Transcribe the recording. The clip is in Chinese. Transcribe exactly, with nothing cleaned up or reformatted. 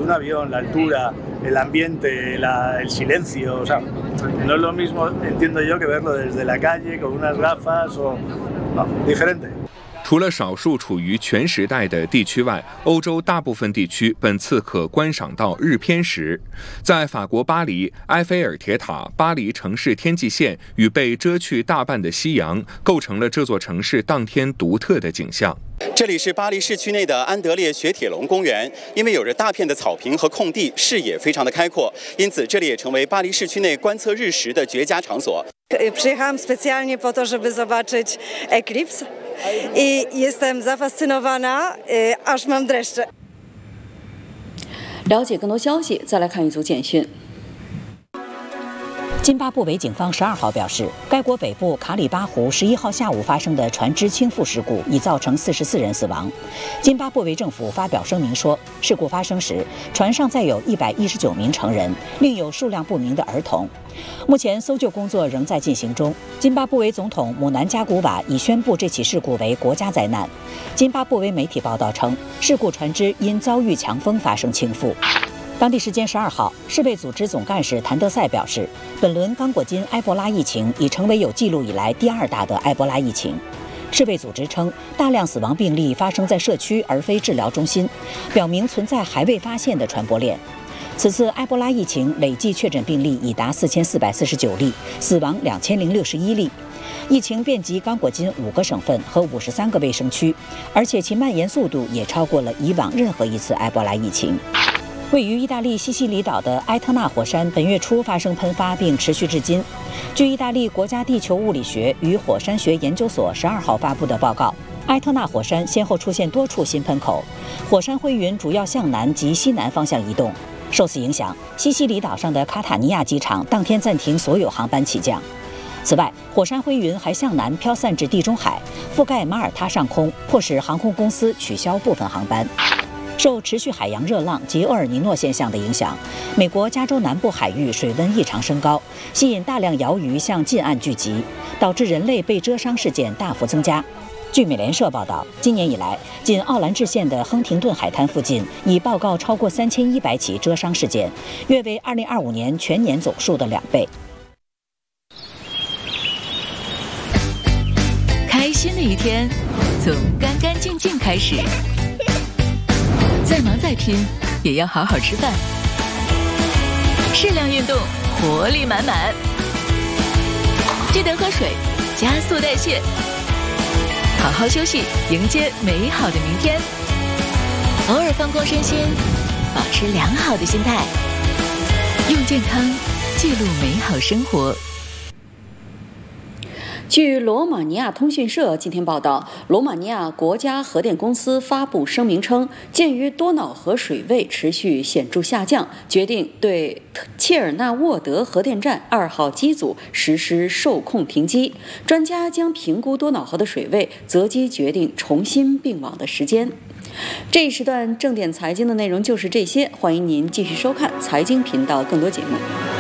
un avión, la altura, el ambiente, la, el silencio, o sea, no es lo mismo, entiendo yo, que verlo desde la calle con unas gafas o no, diferente。 除了少数处于全时代的地区外，欧洲大部分地区本次可观赏到日偏食。在法国巴黎，埃菲尔铁塔、巴黎城市天际线与被遮去大半的夕阳，构成了这座城市当天独特的景象。 这里是巴黎市区内的安德烈雪铁龙公园，因为有着大片的草坪和空地，视野非常的开阔，因此这里也成为巴黎市区内观测日食的绝佳场所。 Przyjechałam specjalnie po to, żeby zobaczyć eklips i jestem zafascynowana, aż mam dreszcze. 了解更多消息，再来看一组简讯。 津巴布韦警方十二号表示，该国北部卡里巴湖十一号下午发生的船只倾覆事故已造成四十四人死亡。津巴布韦政府发表声明说，事故发生时，船上载有一百一十九名成人，另有数量不明的儿童。目前搜救工作仍在进行中。津巴布韦总统姆南加古瓦已宣布这起事故为国家灾难。津巴布韦媒体报道称，事故船只因遭遇强风发生倾覆。当地时间十二号，世卫组织总干事谭德赛表示，本轮刚果金埃博拉疫情已成为有记录以来第二大的埃博拉疫情。世卫组织称，大量死亡病例发生在社区而非治疗中心，表明存在还未发现的传播链。此次埃博拉疫情累计确诊病例已达四千四百四十九例，死亡两千零六十一例。疫情遍及刚果金五个省份和五十三个卫生区，而且其蔓延速度也超过了以往任何一次埃博拉疫情。位于意大利西西里岛的埃特纳火山本月初发生喷发，并持续至今。据意大利国家地球物理学与火山学研究所十二号发布的报告，埃特纳火山先后出现多处新喷口，火山灰云主要向南及西南方向移动。受此影响，西西里岛上的卡塔尼亚机场当天暂停所有航班起降。此外，火山灰云还向南飘散至地中海，覆盖马耳他上空，迫使航空公司取消部分航班。受持续海洋热浪及厄尔尼诺现象的影响，美国加州南部海域水温异常升高，吸引大量鳐鱼向近岸聚集，导致人类被蜇伤事件大幅增加。据美联社报道，今年以来，仅奥兰治县的亨廷顿海滩附近已报告超过三千一百起蜇伤事件，约为二零二五年全年总数的两倍。 开心的一天从干干净净开始，再忙再拼也要好好吃饭，适量运动，活力满满，记得喝水，加速代谢，好好休息，迎接美好的明天。偶尔放空身心，保持良好的心态，用健康记录美好生活。 据罗马尼亚通讯社今天报道，罗马尼亚国家核电公司发布声明称，鉴于多瑙河水位持续显著下降，决定对切尔纳沃德核电站二号机组实施受控停机。专家将评估多瑙河的水位，择机决定重新并网的时间。这一时段正点财经的内容就是这些，欢迎您继续收看财经频道更多节目。